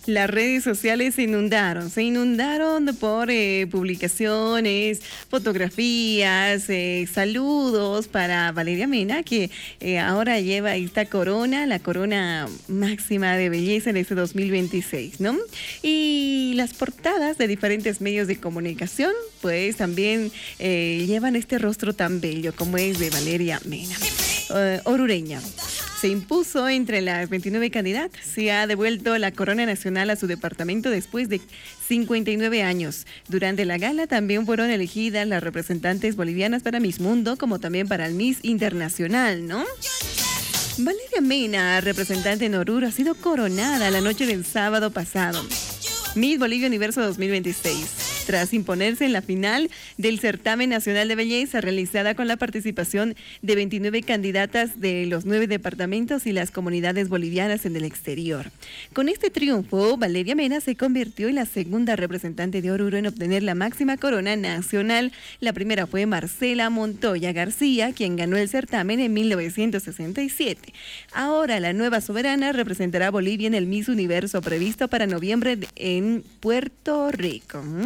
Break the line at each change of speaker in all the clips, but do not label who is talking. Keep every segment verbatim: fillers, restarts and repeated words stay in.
Las redes sociales se inundaron, se inundaron por eh, publicaciones, fotografías, eh, saludos para Valeria Mena, que eh, ahora lleva esta corona, la corona máxima de belleza en este dos mil veintiséis, ¿no? Y las portadas de diferentes medios de comunicación, pues también eh, llevan este rostro tan bello como es de Valeria Mena, uh, orureña. Se impuso entre las veintinueve candidatas. Se ha devuelto la corona nacional a su departamento después de cincuenta y nueve años. Durante la gala también fueron elegidas las representantes bolivianas para Miss Mundo, como también para el Miss Internacional, ¿no? Valeria Mena, representante en Oruro, ha sido coronada la noche del sábado pasado. Miss Bolivia Universo dos mil veintiséis. Tras imponerse en la final del Certamen Nacional de Belleza, realizada con la participación de veintinueve candidatas de los nueve departamentos y las comunidades bolivianas en el exterior. Con este triunfo, Valeria Mena se convirtió en la segunda representante de Oruro en obtener la máxima corona nacional. La primera fue Marcela Montoya García, quien ganó el certamen en mil novecientos sesenta y siete. Ahora la nueva soberana representará a Bolivia en el Miss Universo previsto para noviembre en Puerto Rico. ¿Mm?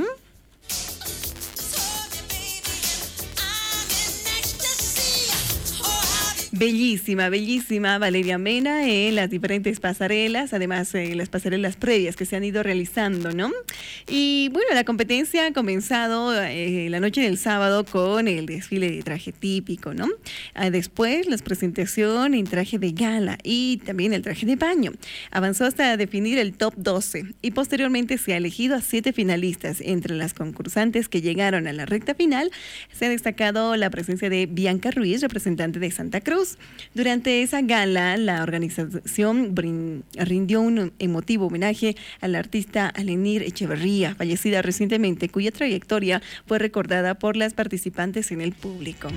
Bellísima, bellísima Valeria Mena en las diferentes pasarelas, además en eh, las pasarelas previas que se han ido realizando, ¿no? Y bueno, la competencia ha comenzado eh, la noche del sábado con el desfile de traje típico, ¿no? Ah, después la presentación en traje de gala y también el traje de baño. Avanzó hasta definir el top doce y posteriormente se ha elegido a siete finalistas. Entre las concursantes que llegaron a la recta final se ha destacado la presencia de Bianca Ruiz, representante de Santa Cruz. Durante esa gala, la organización rindió un emotivo homenaje al artista Alenir Echeverría, fallecida recientemente, cuya trayectoria fue recordada por las participantes en el público.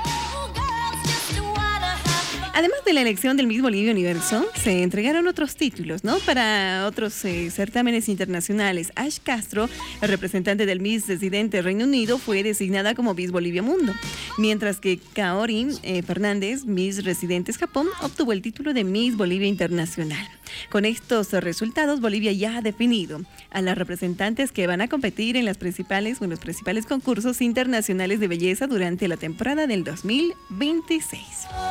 Además de la elección del Miss Bolivia Universo, se entregaron otros títulos, ¿no? Para otros eh, certámenes internacionales. Ash Castro, el representante del Miss Residente Reino Unido, fue designada como Miss Bolivia Mundo, mientras que Kaori eh, Fernández, Miss Residentes Japón, obtuvo el título de Miss Bolivia Internacional. Con estos resultados, Bolivia ya ha definido a las representantes que van a competir en las principales, en los principales concursos internacionales de belleza durante la temporada del dos mil veintiséis.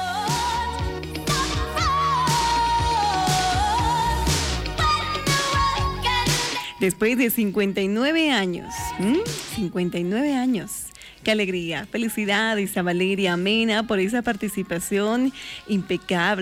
Después de cincuenta y nueve años, ¿m? cincuenta y nueve años. ¡Qué alegría! Felicidades a Valeria Mena por esa participación impecable.